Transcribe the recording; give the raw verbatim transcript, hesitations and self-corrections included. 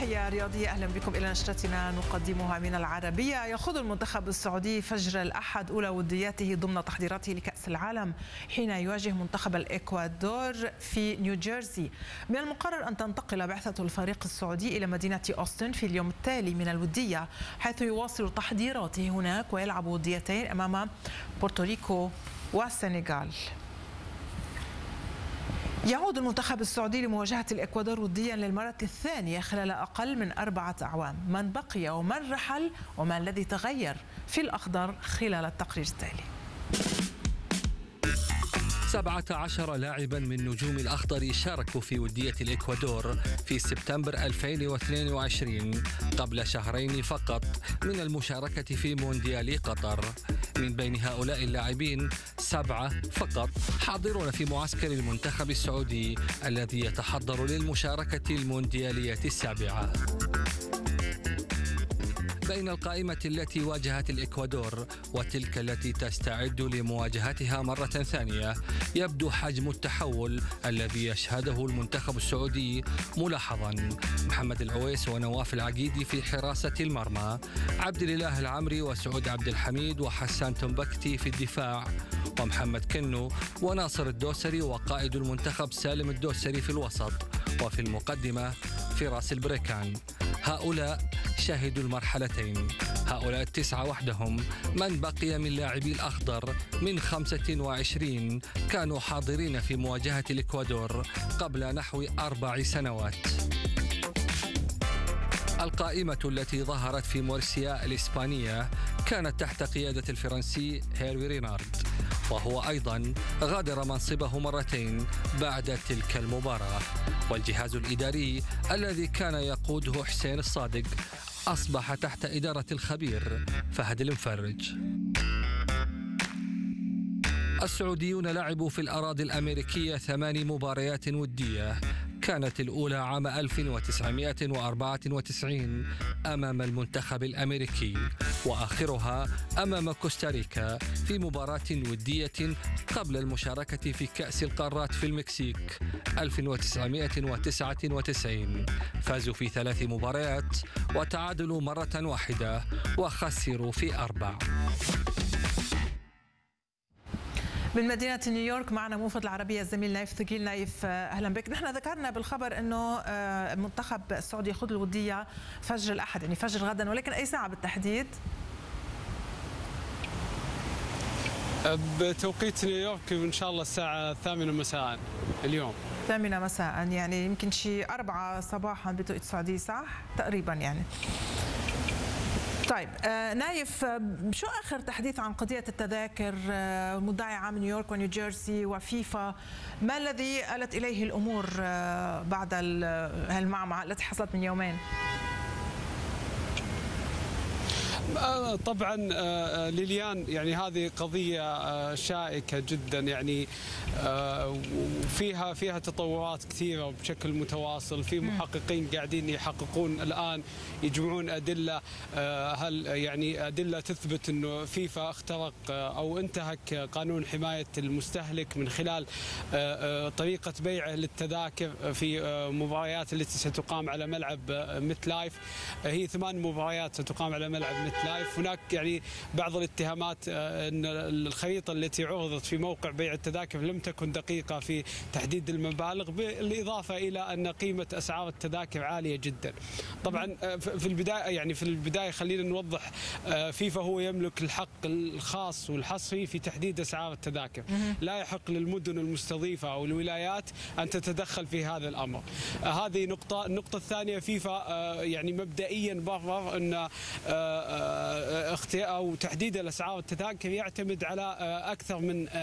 تحية رياضية، أهلا بكم إلى نشرتنا نقدمها من العربية. يخوض المنتخب السعودي فجر الأحد أولى ودياته ضمن تحضيراته لكأس العالم حين يواجه منتخب الإكوادور في نيوجيرسي. من المقرر أن تنتقل بعثة الفريق السعودي إلى مدينة أوستن في اليوم التالي من الودية، حيث يواصل تحضيراته هناك ويلعب وديتين أمام بورتوريكو والسنغال. يعود المنتخب السعودي لمواجهة الإكوادور وديا للمرة الثانية خلال أقل من أربعة أعوام. من بقي ومن رحل وما الذي تغير في الأخضر خلال التقرير التالي. سبعة عشر لاعبا من نجوم الأخضر شاركوا في ودية الإكوادور في سبتمبر ألفين واثنين وعشرين قبل شهرين فقط من المشاركة في مونديال قطر. من بين هؤلاء اللاعبين سبعة فقط حاضرون في معسكر المنتخب السعودي الذي يتحضر للمشاركة المونديالية السابعة. بين القائمة التي واجهت الإكوادور وتلك التي تستعد لمواجهتها مرة ثانية يبدو حجم التحول الذي يشهده المنتخب السعودي ملاحظا. محمد العويس ونواف العقيدي في حراسة المرمى، عبد الإله العمري وسعود عبد الحميد وحسان تنبكتي في الدفاع، ومحمد كنو وناصر الدوسري وقائد المنتخب سالم الدوسري في الوسط، وفي المقدمة فراس البريكان. هؤلاء شاهدوا المرحلتين. هؤلاء التسعة وحدهم من بقي من لاعبي الأخضر من خمسة وعشرين كانوا حاضرين في مواجهة الإكوادور قبل نحو أربع سنوات. القائمة التي ظهرت في مورسيا الإسبانية كانت تحت قيادة الفرنسي هيرفي رينارد، وهو أيضا غادر منصبه مرتين بعد تلك المباراة. والجهاز الإداري الذي كان يقوده حسين الصادق أصبح تحت إدارة الخبير فهد المفرج. السعوديون لعبوا في الأراضي الأمريكية ثماني مباريات ودية، كانت الأولى عام ألف وتسعمائة وأربعة وتسعين أمام المنتخب الأمريكي، وآخرها أمام كوستاريكا في مباراة ودية قبل المشاركة في كأس القارات في المكسيك ألف وتسعمائة وتسعة وتسعين. فازوا في ثلاث مباريات وتعادلوا مرة واحدة وخسروا في أربع. من مدينة نيويورك معنا موفد العربية الزميل نايف ثقيل. نايف، أهلا بك. نحن ذكرنا بالخبر أنه المنتخب السعودي يخوض الودية فجر الأحد، يعني فجر غدا، ولكن أي ساعة بالتحديد؟ بتوقيت نيويورك إن شاء الله الساعة الثامنة مساء اليوم. ثامنة مساء، يعني يمكن شي أربعة صباحا بتوقيت السعودية، صح؟ تقريبا يعني. طيب آه نايف، شو آخر تحديث عن قضية التذاكر آه مدعي عام نيويورك ونيوجيرسي وفيفا؟ ما الذي آلت إليه الأمور آه بعد هالمعمعة التي حصلت من يومين؟ طبعا ليليان، يعني هذه قضية شائكة جدا، يعني وفيها فيها تطورات كثيرة وبشكل متواصل. في محققين قاعدين يحققون الآن، يجمعون أدلة، هل يعني أدلة تثبت أنه فيفا اخترق أو انتهك قانون حماية المستهلك من خلال طريقة بيعه للتذاكر في مباريات التي ستقام على ملعب ميت لايف. هي ثمان مباريات ستقام على ملعب ميت لايف. هناك يعني بعض الاتهامات أن الخريطة التي عرضت في موقع بيع التذاكر لم تكن دقيقة في تحديد المبالغ، بالإضافة إلى أن قيمة أسعار التذاكر عالية جدا. طبعا في البداية يعني في البداية خلينا نوضح، فيفا هو يملك الحق الخاص والحصري في تحديد أسعار التذاكر، لا يحق للمدن المستضيفة أو الولايات أن تتدخل في هذا الأمر. هذه نقطة. النقطة الثانية، فيفا يعني مبدئيا برر أن اختيار أو تحديد الأسعار التذاكر يعتمد على أكثر من